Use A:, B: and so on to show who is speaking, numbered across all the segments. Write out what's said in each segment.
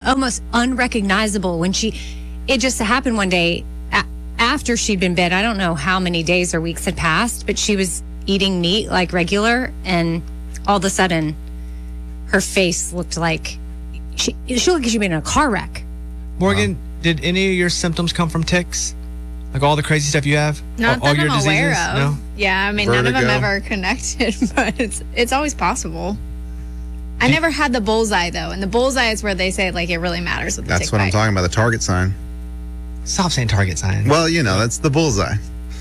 A: almost unrecognizable when it just happened one day after she'd been bit. I don't know how many days or weeks had passed, but she was eating meat like regular, and all of a sudden her face looked like she looked like she'd been in a car wreck.
B: Morgan, did any of your symptoms come from ticks? Like all the crazy stuff you have?
C: Not
B: all
C: that
B: your
C: I'm aware
B: diseases?
C: of.
B: No?
C: Yeah, I mean,
D: Vertigo.
C: none of them ever connected, but it's always possible. I never had the bullseye, though, and the bullseye is where they say, like, it really matters with the
D: That's
C: tick
D: what I'm
C: bite.
D: talking about, the target sign.
B: Stop saying target sign.
D: Well, that's the bullseye.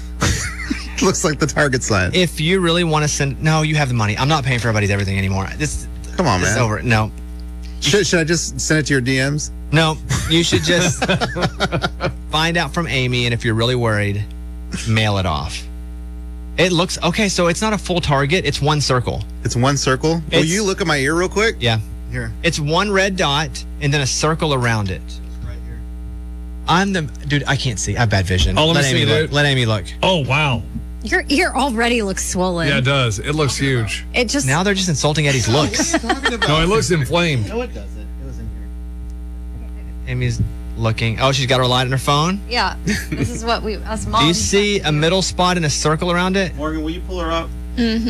D: Looks like the target sign.
B: If you really want to send... No, you have the money. I'm not paying for everybody's everything anymore.
D: Come on,
B: This is
D: man.
B: over. No.
D: Should I just send it to your DMs?
B: No. You should just find out from Amy, and if you're really worried, mail it off. It looks... Okay, so it's not a full target. It's one circle.
D: It's one circle. Will
B: It's-
D: you look at my ear real quick?
B: Yeah.
D: Here.
B: It's one red dot and then a circle around it.
D: Right here.
B: Dude, I can't see. I have bad vision.
E: Oh, let me
B: Amy
E: see,
B: look.
E: dude.
B: Let Amy look.
E: Oh, wow.
A: Your ear already looks swollen.
E: Yeah, it does. It looks huge.
A: It just
B: Now they're just insulting Eddie's looks.
E: No, it looks inflamed.
D: No, it doesn't. It was in here.
B: Amy's looking. Oh, she's got her light on her phone.
A: yeah. This is what us moms.
B: Do you see a middle spot and a circle around it?
D: Morgan, will you pull her up?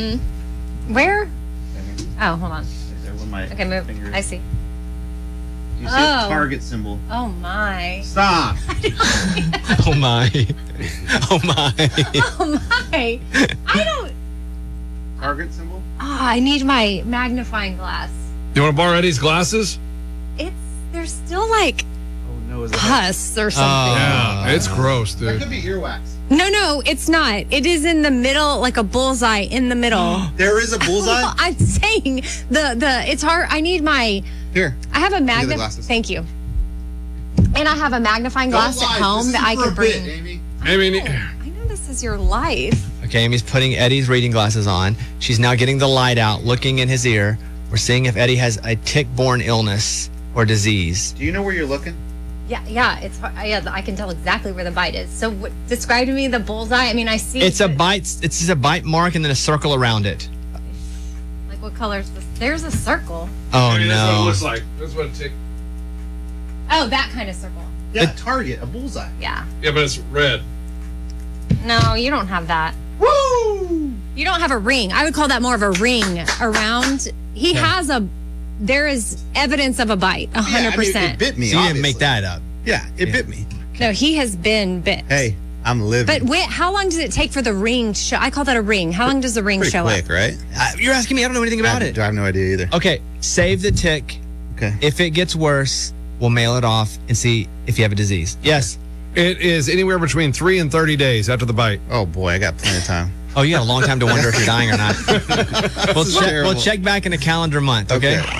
A: Where? Oh, hold on.
D: There with my
A: Okay, move.
D: finger.
A: I see.
D: You see
A: Oh.
D: a target symbol.
A: Oh my.
D: Stop.
B: Oh my. Oh my.
A: Oh my. I don't.
D: Target symbol?
A: I need my magnifying glass.
E: You want to borrow Eddie's glasses?
A: There's still like
D: Oh, no. Is
A: pus or something.
E: Yeah, it's gross,
D: That
E: dude.
D: could be earwax.
A: No, it's not. It is in the middle, like a bullseye in the middle.
D: There is a bullseye?
A: Well, I'm saying it's hard. I need my.
D: Here.
A: I have a
D: the
A: magnifying.
D: glasses.
A: Thank you. And I have a magnifying glass at home that I could bring.
D: Amy.
E: Amy,
A: I know this is your life.
B: Okay, Amy's putting Eddie's reading glasses on. She's now getting the light out, looking in his ear. We're seeing if Eddie has a tick-borne illness or disease.
D: Do you know where you're looking?
A: Yeah. It's yeah. I can tell exactly where the bite is. So describe to me the bullseye. I mean, I see.
B: It's a bite. It's just a bite mark and then a circle around it.
A: Like what color is this? There's a circle.
B: Oh
E: Amy, that's what it
B: no.
E: looks like. That's what it tick.
A: Oh, that kind of circle.
D: Yeah, target, a bullseye.
A: Yeah.
E: Yeah, but it's red.
A: No, you don't have that.
D: Woo!
A: You don't have a ring. I would call that more of a ring around. He has a. There is evidence of a bite. 100%.
D: Yeah, I mean, it bit me.
B: So you didn't
D: obviously.
B: make that up.
D: Yeah, it bit me.
A: No, he has been bit.
D: Hey, I'm living.
A: But how long does it take for the ring to show? I call that a ring. How long does the ring
D: Pretty
A: show
D: quick,
A: up?
D: right?
B: You're asking me. I don't know anything about
D: I
B: it.
D: have no idea either.
B: Okay, save the tick.
D: Okay.
B: If it gets worse, we'll mail it off and see if you have a disease. Yes.
E: It is anywhere between 3 and 30 days after the bite.
D: Oh boy, I got plenty of time.
B: Oh, you got a long time to wonder if you're dying or not. We'll
D: is
B: check.
D: terrible.
B: We'll check back in a calendar month. Okay.
D: Okay.